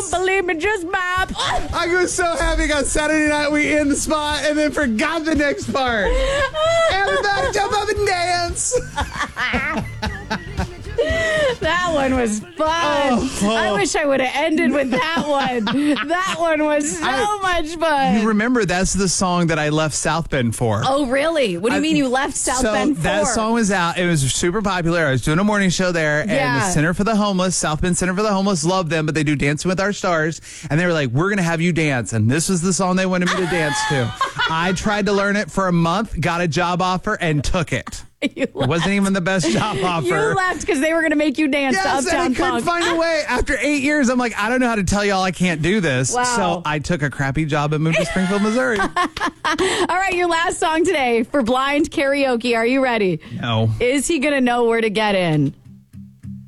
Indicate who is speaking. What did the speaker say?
Speaker 1: don't believe me, just bop.
Speaker 2: I was so happy on Saturday night we in the spot and then forgot the next part. Everybody jump up and dance.
Speaker 1: That one was fun. I wish I would have ended with that one. That one was so much fun.
Speaker 2: You remember that's the song that I left South Bend for.
Speaker 1: Oh, really? What do you mean you left South Bend for?
Speaker 2: That song was out. It was super popular. I was doing a morning show there, and the Center for the Homeless, South Bend Center for the Homeless, loved them, but they do Dancing with Our Stars, and they were like, we're going to have you dance, and this was the song they wanted me to dance to. I tried to learn it for a month, got a job offer, and took it. It wasn't even the best job offer.
Speaker 1: You left because they were going to make you dance to Uptown
Speaker 2: and I couldn't find a way. After 8 years, I'm like, I don't know how to tell y'all I can't do this.
Speaker 1: Wow.
Speaker 2: So I took a crappy job and moved to Springfield, Missouri.
Speaker 1: All right, your last song today for blind karaoke. Are you ready?
Speaker 2: No.
Speaker 1: Is he going to know where to get in?